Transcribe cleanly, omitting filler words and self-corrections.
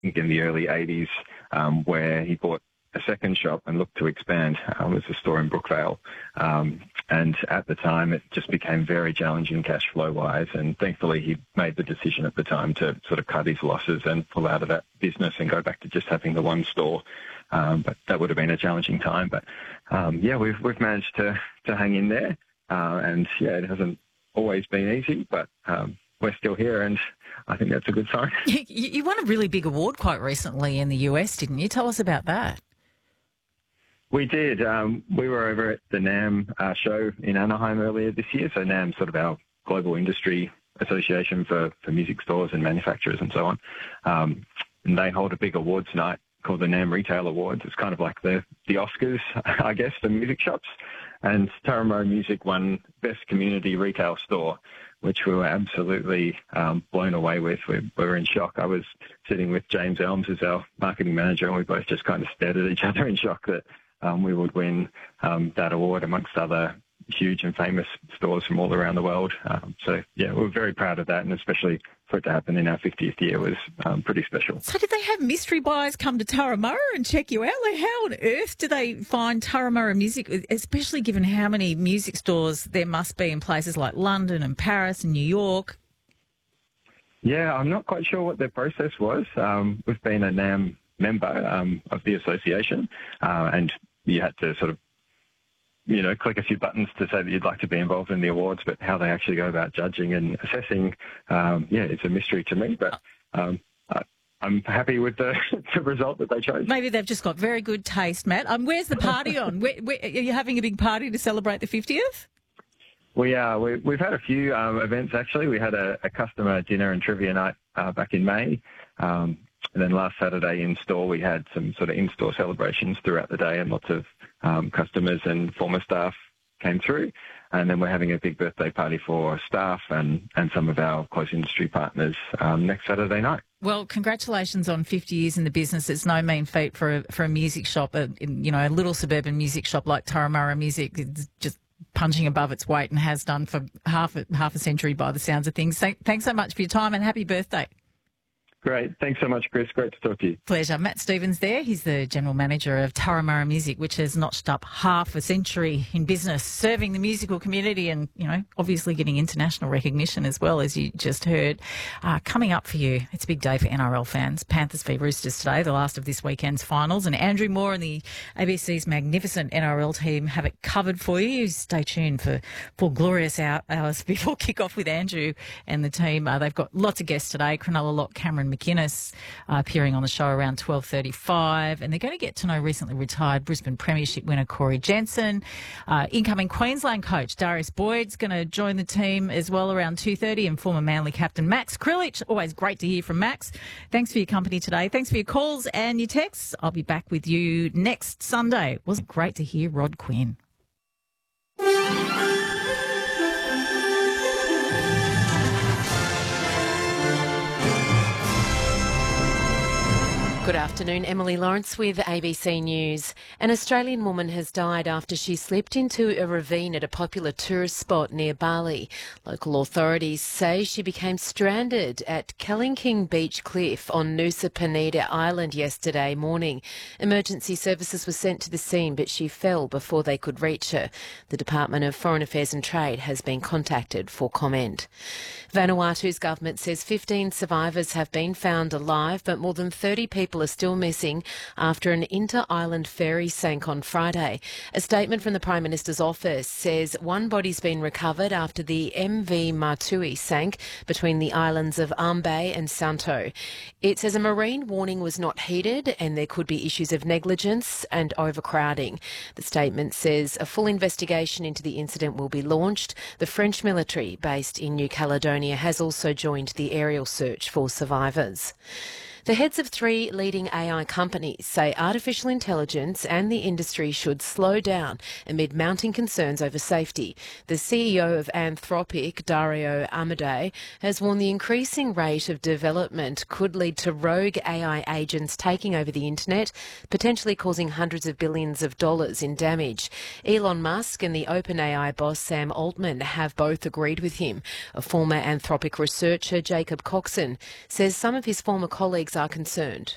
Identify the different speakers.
Speaker 1: think in the early 80s, where he bought a second shop and looked to expand. It was a store in Brookvale. And at the time, it just became very challenging cash flow-wise. And thankfully, he made the decision at the time to sort of cut his losses and pull out of that business and go back to just having the one store. But that would have been a challenging time. But, we've managed to hang in there. It hasn't always been easy, but we're still here, and I think that's a good sign.
Speaker 2: You won a really big award quite recently in the US, didn't you? Tell us about that.
Speaker 1: We did. We were over at the NAMM show in Anaheim earlier this year. So NAMM's sort of our global industry association for music stores and manufacturers and so on. And they hold a big awards night called the NAMM Retail Awards. It's kind of like the Oscars, I guess, for music shops. And Taramura Music won Best Community Retail Store, which we were absolutely blown away with. We were in shock. I was sitting with James Elms as our marketing manager, and we both just kind of stared at each other in shock that we would win that award amongst other huge and famous stores from all around the world. We're very proud of that, and especially for it to happen in our 50th year was pretty special.
Speaker 2: So did they have mystery buyers come to Taramura and check you out? Like, how on earth do they find Taramura Music, especially given how many music stores there must be in places like London and Paris and New York?
Speaker 1: Yeah, I'm not quite sure what their process was. We've been a NAMM member of the association, and you had to sort of click a few buttons to say that you'd like to be involved in the awards, but how they actually go about judging and assessing, it's a mystery to me. But I'm happy with the result that they chose.
Speaker 2: Maybe they've just got very good taste, Matt. Where's the party on? Where, are you having a big party to celebrate the 50th?
Speaker 1: We are. We've had a few events, actually. We had a customer dinner and trivia night back in May. And then last Saturday in-store, we had some sort of in-store celebrations throughout the day, and lots of customers and former staff came through. And then we're having a big birthday party for staff and some of our close industry partners next Saturday night.
Speaker 2: Well, congratulations on 50 years in the business. It's no mean feat for a music shop, a little suburban music shop like Taramura Music. It's just punching above its weight and has done for half a century by the sounds of things. Thanks so much for your time, and happy birthday.
Speaker 1: Great. Thanks so much, Chris. Great to talk to you.
Speaker 2: Pleasure. Matt Stevens there. He's the General Manager of Taramura Music, which has notched up half a century in business, serving the musical community and, obviously getting international recognition as well, as you just heard. Coming up for you, it's a big day for NRL fans. Panthers v Roosters today, the last of this weekend's finals. And Andrew Moore and the ABC's magnificent NRL team have it covered for you. Stay tuned for glorious hours before kick-off with Andrew and the team. They've got lots of guests today. Cronulla lock Cameron McInnes appearing on the show around 12:35, and they're going to get to know recently retired Brisbane Premiership winner Corey Jensen. Incoming Queensland coach Darius Boyd's going to join the team as well around 2:30, and former Manly captain Max Krilich. Always great to hear from Max. Thanks for your company today. Thanks for your calls and your texts. I'll be back with you next Sunday. Wasn't great to hear Rod Quinn.
Speaker 3: Good afternoon, Emily Lawrence with ABC News. An Australian woman has died after she slipped into a ravine at a popular tourist spot near Bali. Local authorities say she became stranded at Kelingking Beach Cliff on Nusa Penida Island yesterday morning. Emergency services were sent to the scene, but she fell before they could reach her. The Department of Foreign Affairs and Trade has been contacted for comment. Vanuatu's government says 15 survivors have been found alive, but more than 30 people are still missing after an inter-island ferry sank on Friday. A statement from the Prime Minister's office says one body's been recovered after the MV Martui sank between the islands of Ambae and Santo. It says a marine warning was not heeded and there could be issues of negligence and overcrowding. The statement says a full investigation into the incident will be launched. The French military based in New Caledonia has also joined the aerial search for survivors. The heads of 3 leading AI companies say artificial intelligence and the industry should slow down amid mounting concerns over safety. The CEO of Anthropic, Dario Amodei, has warned the increasing rate of development could lead to rogue AI agents taking over the internet, potentially causing hundreds of billions of dollars in damage. Elon Musk and the OpenAI boss Sam Altman have both agreed with him. A former Anthropic researcher, Jacob Coxon, says some of his former colleagues are concerned.